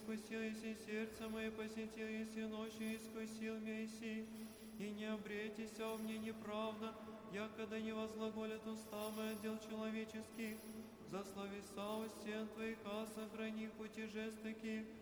искусил, если сердце мое посетил, если ночью искусил меня иси, и не обретися в мне неправда, якогда не возглаголят уста мои дел человеческих, за словеса у стен Твоих, а сохрани пути жест таких,